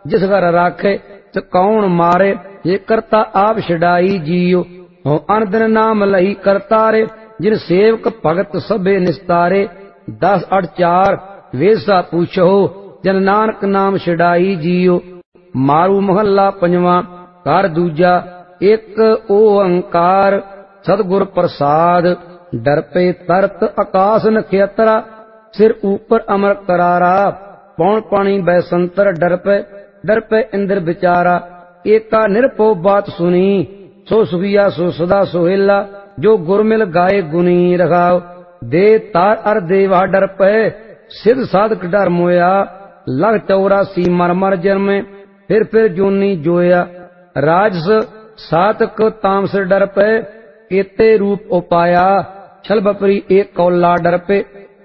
जिस घर राखे ते कौन मारे, ये करता आप छड़ाई जियो। हो अन दिन नाम लई करतारे, जिन सेवक भगत सभे निस्तारे। 10:4 वेसा पूछो, जन नानक नाम छड़ाई जियो। मारू महला पंजवा। घर दूजा। एक ओंकार सतगुर प्रसाद। डर पे तरत आकाश नक्षत्रा, सिर ऊपर अमर करारा। पौन पानी बैसंतर डर पे इंद्र बिचारा। एका निरपो बात सुनी, सो सुखिया सो सदा सोहेला। जो गुर मिल गाए गुनी रखाओ, दे तार अर देवा डर पे। सिद्ध साधक डर मोया, लग 84 मर जन्मे। फिर जोनी जोया। राजस सातक तामस डर पे, केते रूप उपाया। छल बपरी एक कौला डर पे।